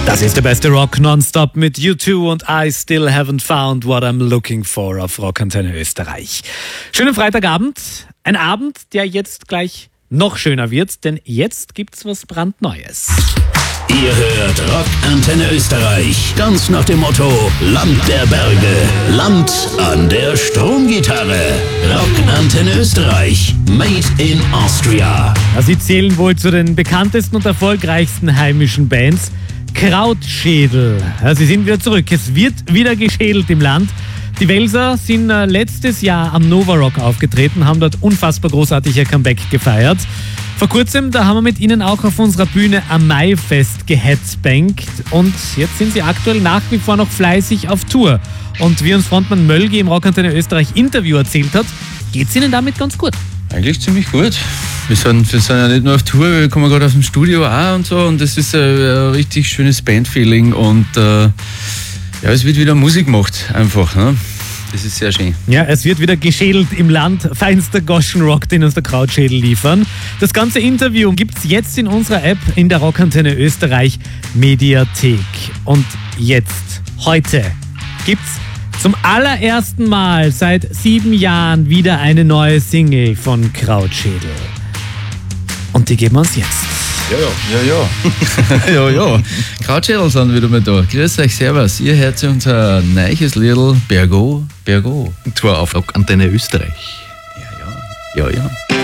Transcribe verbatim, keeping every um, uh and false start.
Das ist der beste Rock nonstop mit U zwei und I Still Haven't Found What I'm Looking For auf Rockantenne Österreich. Schönen Freitagabend. Ein Abend, der jetzt gleich noch schöner wird, denn jetzt gibt's was brandneues. Ihr hört Rockantenne Österreich. Ganz nach dem Motto Land der Berge, Land an der Stromgitarre. Rockantenne Österreich. Made in Austria. Ja, sie zählen wohl zu den bekanntesten und erfolgreichsten heimischen Bands. Krautschädel. Ja, sie sind wieder zurück. Es wird wieder geschädelt im Land. Die Welser sind äh, letztes Jahr am Nova Rock aufgetreten, haben dort unfassbar großartig ihr Comeback gefeiert. Vor kurzem, da haben wir mit ihnen auch auf unserer Bühne am Maifest geheadbankt und jetzt sind sie aktuell nach wie vor noch fleißig auf Tour. Und wie uns Frontmann Mölgi im Rockantenne Österreich Interview erzählt hat, geht's ihnen damit ganz gut. Eigentlich ziemlich gut. Wir sind, wir sind ja nicht nur auf Tour, wir kommen gerade aus dem Studio auch und so und das ist ein, ein richtig schönes Bandfeeling und äh, ja, es wird wieder Musik gemacht, einfach. Ne? Das ist sehr schön. Ja, es wird wieder geschädelt im Land. Feinster Goschenrock, den uns der Krautschädel liefern. Das ganze Interview gibt's jetzt in unserer App in der Rockantenne Österreich Mediathek. Und jetzt, heute, gibt's zum allerersten Mal seit sieben Jahren wieder eine neue Single von Krautschädel. Und die geben wir uns jetzt. Ja, ja. Ja, ja. ja, ja. Krautschädel sind wieder mal da. Grüß euch, servus. Ihr hört unser neues Liedl Bergo, Bergo. Und zwar auf Rockantenne Österreich. Ja, ja. Ja, ja.